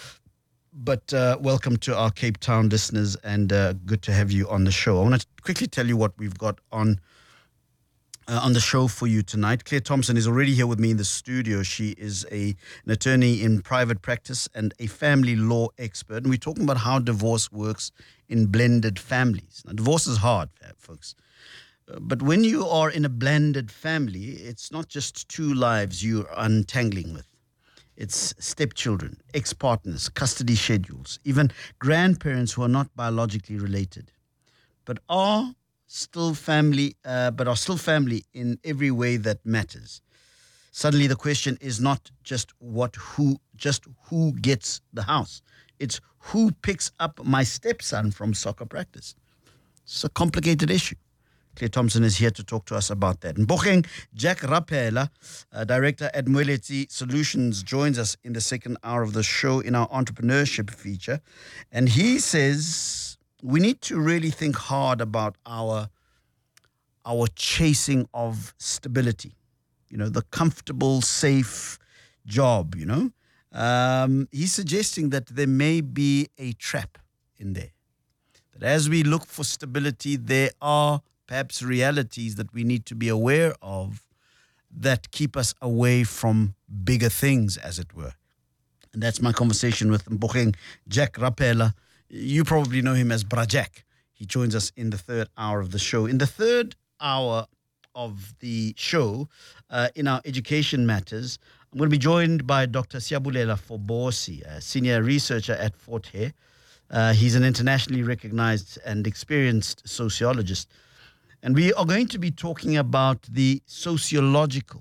But uh, welcome to our Cape Town listeners, and uh, good to have you on the show. I want to quickly tell you what we've got on uh, on the show for you tonight. Claire Thompson is already here with me in the studio. She is a, an attorney in private practice and a family law expert. And we're talking about how divorce works in blended families. Now, divorce is hard, folks. Uh, but when you are in a blended family, it's not just two lives you're untangling with. It's stepchildren, ex-partners, custody schedules, even grandparents who are not biologically related, but are still family, uh, but are still family in every way that matters. Suddenly, the question is not just what, who, just who gets the house. It's who picks up my stepson from soccer practice. It's a complicated issue. Claire Thompson is here to talk to us about that. And Mbogeng Jack Rapela, uh, director at Moeleti Solutions, joins us in the second hour of the show in our entrepreneurship feature. And he says we need to really think hard about our, our chasing of stability. You know, the comfortable, safe job, you know. Um, he's suggesting that there may be a trap in there. That as we look for stability, there are perhaps realities that we need to be aware of that keep us away from bigger things, as it were. And that's my conversation with Mbogeng Jack Rapela. You probably know him as Bra Jack. He joins us in the third hour of the show. In the third hour of the show, uh, in our education matters, I'm going to be joined by Doctor Siyabulela Fobosi, a senior researcher at Fort Hare. Uh, he's an internationally recognized and experienced sociologist. And we are going to be talking about the sociological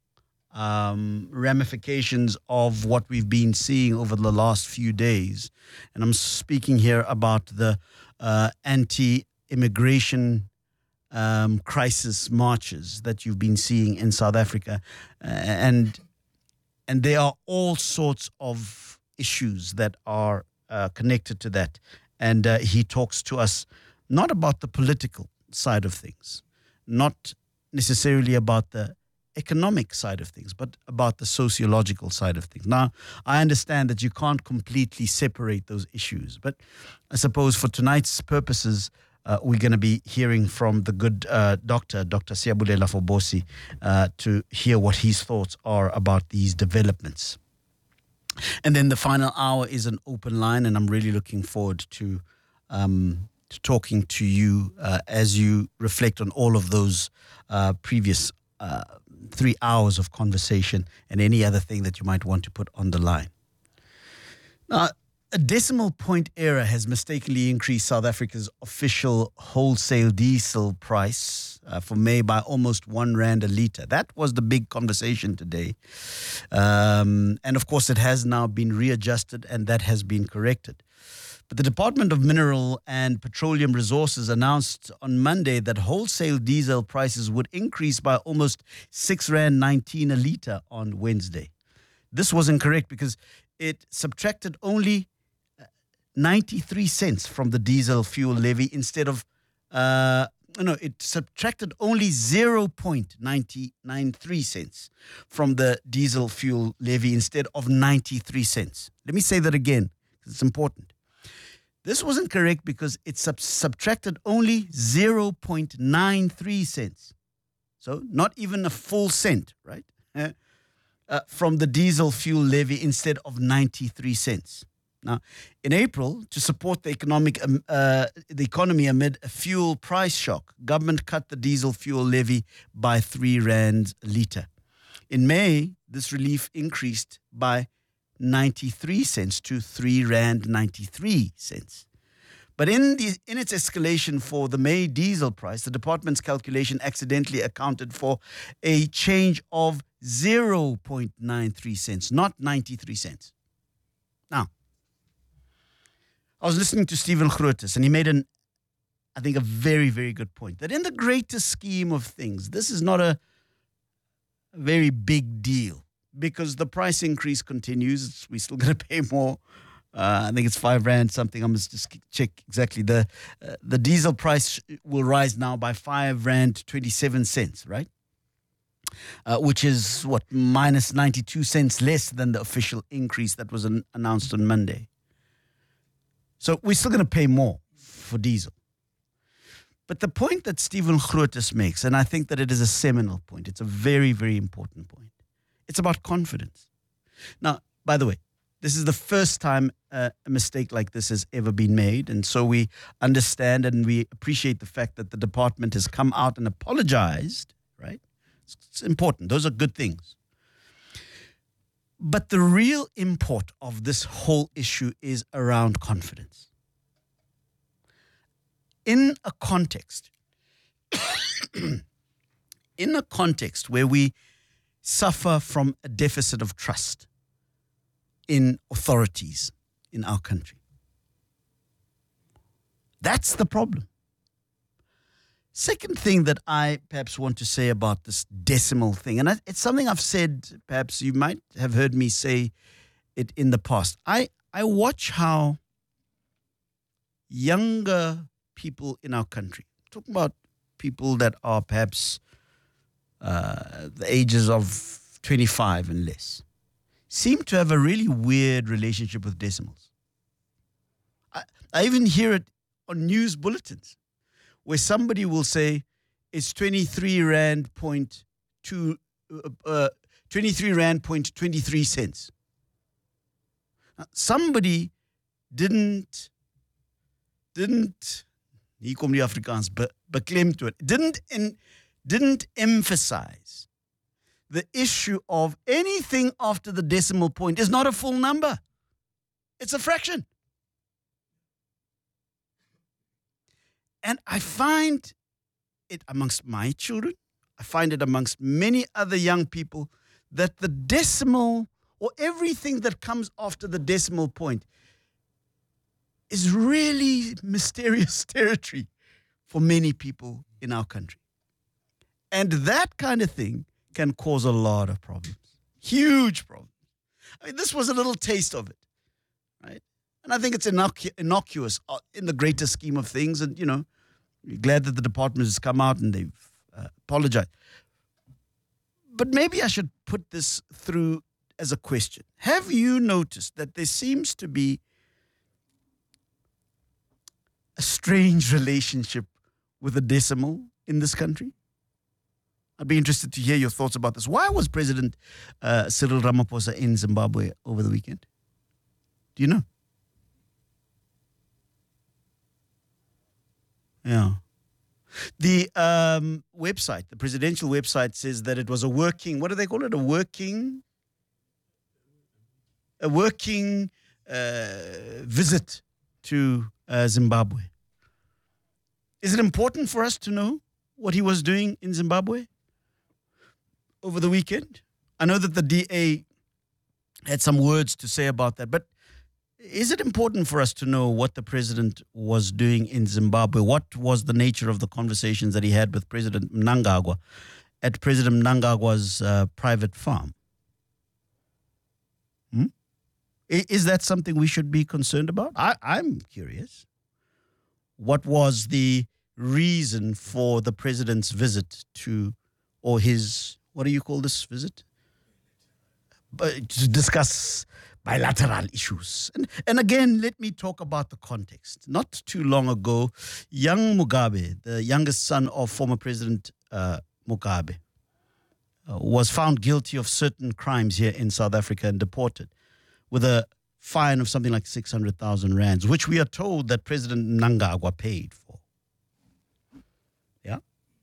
um, ramifications of what we've been seeing over the last few days. And I'm speaking here about the uh, anti-immigration um, crisis marches that you've been seeing in South Africa. Uh, and, and there are all sorts of issues that are uh, connected to that. And uh, he talks to us not about the political side of things, not necessarily about the economic side of things, but about the sociological side of things. Now, I understand that you can't completely separate those issues, but I suppose for tonight's purposes, uh, we're going to be hearing from the good uh, doctor, Doctor Siyabulela Fobosi, uh, to hear what his thoughts are about these developments. And then the final hour is an open line, and I'm really looking forward to, um, to talking to you uh, as you reflect on all of those uh, previous uh, three hours of conversation and any other thing that you might want to put on the line. Now, a decimal point error has mistakenly increased South Africa's official wholesale diesel price uh, for May by almost one rand a litre. That was the big conversation today. Um, and of course, it has now been readjusted and that has been corrected. But the Department of Mineral and Petroleum Resources announced on Monday that wholesale diesel prices would increase by almost six rand nineteen a litre on Wednesday. This was incorrect because it subtracted only ninety-three cents from the diesel fuel levy instead of, uh, no, it subtracted only zero point nine nine three cents from the diesel fuel levy instead of ninety-three cents. Let me say that again, because it's important. This wasn't correct because it sub- subtracted only zero point nine three cents. So not even a full cent, right? Uh, uh, from the diesel fuel levy instead of ninety-three cents. Now, in April, to support the economic um, uh, the economy amid a fuel price shock, government cut the diesel fuel levy by three rand a litre. In May, this relief increased by ninety-three cents to three rand ninety-three cents. But in the in its escalation for the May diesel price, the department's calculation accidentally accounted for a change of zero point nine three cents, not ninety-three cents. Now, I was listening to Stephen Grootes, and he made an, I think, a very, very good point, that in the greater scheme of things, this is not a very big deal because the price increase continues. We're still going to pay more. Uh, I think it's five rand something. I must just check exactly. The uh, the diesel price will rise now by five rand twenty-seven cents, right? Uh, which is what, minus ninety-two cents less than the official increase that was an- announced on Monday. So we're still going to pay more for diesel. But the point that Stephen Grootes makes, and I think that it is a seminal point, it's a very, very important point. It's about confidence. Now, by the way, this is the first time uh, a mistake like this has ever been made. And so we understand and we appreciate the fact that the department has come out and apologized, right? It's, it's important. Those are good things. But the real import of this whole issue is around confidence. In a context, in a context where we suffer from a deficit of trust in authorities in our country, that's the problem. Second thing that I perhaps want to say about this decimal thing, and it's something I've said, perhaps you might have heard me say it in the past. I, I watch how younger people in our country, talking about people that are perhaps uh, the ages of twenty-five and less, seem to have a really weird relationship with decimals. I, I even hear it on news bulletins, where somebody will say it's twenty-three rand point two, uh, twenty-three rand point twenty-three cents. Now, somebody didn't, didn't, hier kom die Afrikaans, be, beklemtoon, didn't, in, didn't emphasize the issue of anything after the decimal point is not a full number. It's a fraction. And I find it amongst my children, I find it amongst many other young people, that the decimal or everything that comes after the decimal point is really mysterious territory for many people in our country. And that kind of thing can cause a lot of problems, huge problems. I mean, this was a little taste of it, right? And I think it's innocu- innocuous in the greater scheme of things. And, you know, we're glad that the department has come out and they've uh, apologized. But maybe I should put this through as a question. Have you noticed that there seems to be a strange relationship with a decimal in this country? I'd be interested to hear your thoughts about this. Why was President uh, Cyril Ramaphosa in Zimbabwe over the weekend? Do you know? Yeah. The um, website, the presidential website, says that it was a working, what do they call it? A working, a working uh, visit to uh, Zimbabwe. Is it important for us to know what he was doing in Zimbabwe over the weekend? I know that the D A had some words to say about that, but is it important for us to know what the president was doing in Zimbabwe? What was the nature of the conversations that he had with President Mnangagwa at President Mnangagwa's uh, private farm? Hmm? Is that something we should be concerned about? I, I'm curious. What was the reason for the president's visit to, or his, what do you call this visit? But to discuss bilateral issues. And, and again, let me talk about the context. Not too long ago, young Mugabe, the youngest son of former President uh, Mugabe, uh, was found guilty of certain crimes here in South Africa and deported with a fine of something like six hundred thousand rands, which we are told that President Mnangagwa paid for. Yeah?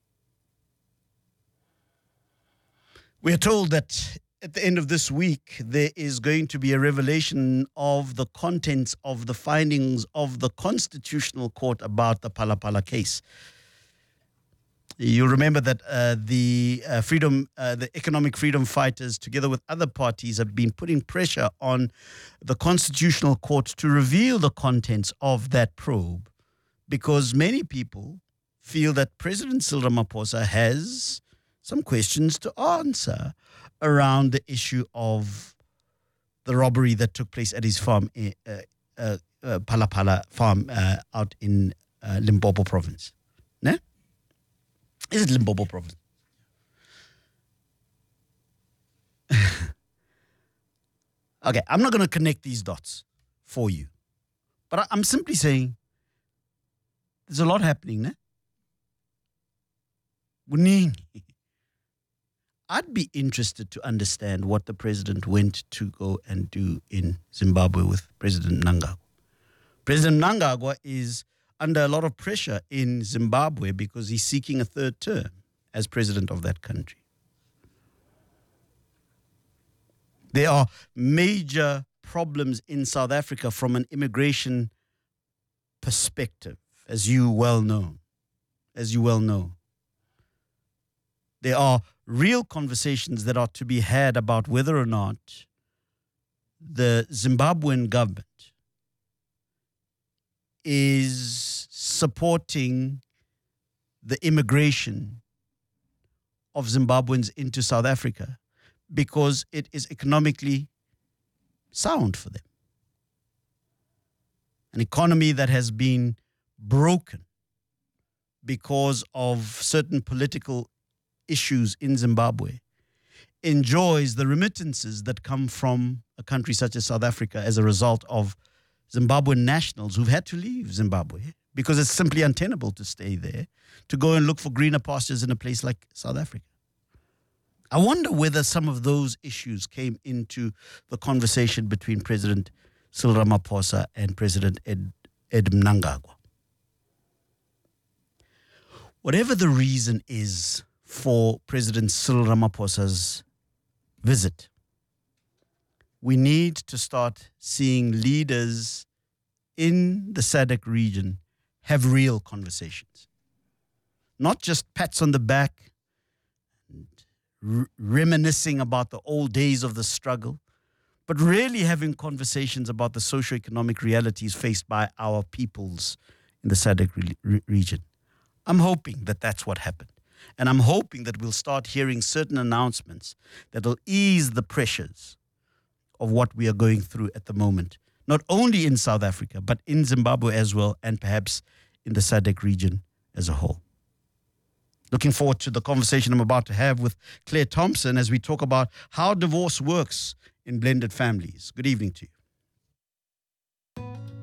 We are told that at the end of this week, there is going to be a revelation of the contents of the findings of the Constitutional Court about the Phala-Phala case. You remember that uh, the uh, freedom, uh, the economic freedom fighters, together with other parties, have been putting pressure on the Constitutional Court to reveal the contents of that probe, because many people feel that President Cyril Ramaphosa has some questions to answer around the issue of the robbery that took place at his farm, uh, uh, uh, Phala-Phala farm uh, out in uh, Limpopo province. Ne? Is it Limpopo province? Okay, I'm not going to connect these dots for you. But I, I'm simply saying there's a lot happening, ne? Kuningi. I'd be interested to understand what the president went to go and do in Zimbabwe with President Mnangagwa. President Mnangagwa is under a lot of pressure in Zimbabwe because he's seeking a third term as president of that country. There are major problems in South Africa from an immigration perspective, as you well know. As you well know. There are real conversations that are to be had about whether or not the Zimbabwean government is supporting the immigration of Zimbabweans into South Africa because it is economically sound for them. An economy that has been broken because of certain political issues in Zimbabwe enjoys the remittances that come from a country such as South Africa as a result of Zimbabwean nationals who've had to leave Zimbabwe because it's simply untenable to stay there, to go and look for greener pastures in a place like South Africa. I wonder whether some of those issues came into the conversation between President Cyril Ramaphosa and President Ed, Ed Mnangagwa. Whatever the reason is for President Cyril Ramaphosa's visit, we need to start seeing leaders in the S A D C region have real conversations. Not just pats on the back, and r- reminiscing about the old days of the struggle, but really having conversations about the socioeconomic realities faced by our peoples in the S A D C re- re- region. I'm hoping that that's what happened. And I'm hoping that we'll start hearing certain announcements that will ease the pressures of what we are going through at the moment, not only in South Africa, but in Zimbabwe as well, and perhaps in the S A D C region as a whole. Looking forward to the conversation I'm about to have with Claire Thompson as we talk about how divorce works in blended families. Good evening to you.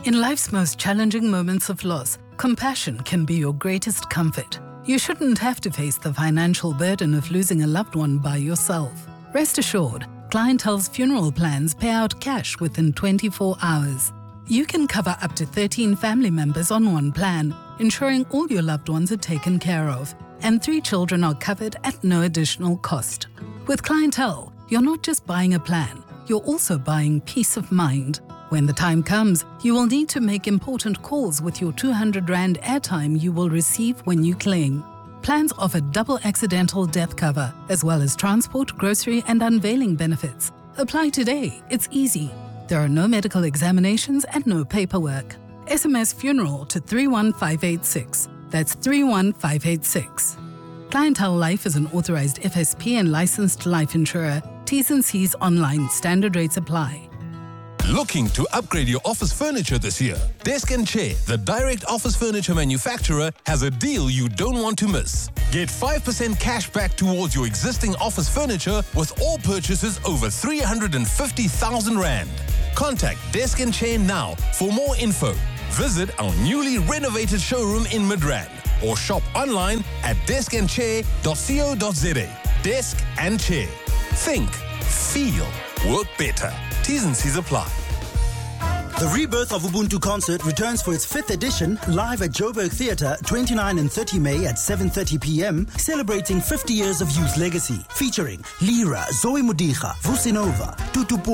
In life's most challenging moments of loss, compassion can be your greatest comfort. You shouldn't have to face the financial burden of losing a loved one by yourself. Rest assured, Clientele's funeral plans pay out cash within twenty-four hours. You can cover up to thirteen family members on one plan, ensuring all your loved ones are taken care of, and three children are covered at no additional cost. With Clientele, you're not just buying a plan, you're also buying peace of mind. When the time comes, you will need to make important calls with your two hundred rand airtime you will receive when you claim. Plans offer double accidental death cover, as well as transport, grocery, and unveiling benefits. Apply today. It's easy. There are no medical examinations and no paperwork. S M S funeral to three one five eight six. That's three one five eight six. Clientele Life is an authorized F S P and licensed life insurer. T's and C's online. Standard rates apply. Looking to upgrade your office furniture this year? Desk and Chair, the direct office furniture manufacturer, has a deal you don't want to miss. Get five percent cash back towards your existing office furniture with all purchases over three hundred fifty thousand rand. Contact Desk and Chair now for more info. Visit our newly renovated showroom in Midrand or shop online at desk and chair dot co dot za. Desk and Chair. Think, feel, work better. T's and C's apply. The Rebirth of Ubuntu concert returns for its fifth edition live at Joburg Theatre, twenty-ninth and thirtieth May at seven thirty p.m, celebrating fifty years of youth legacy, featuring Lira, Zoe Modiga, Vusinova, Tutu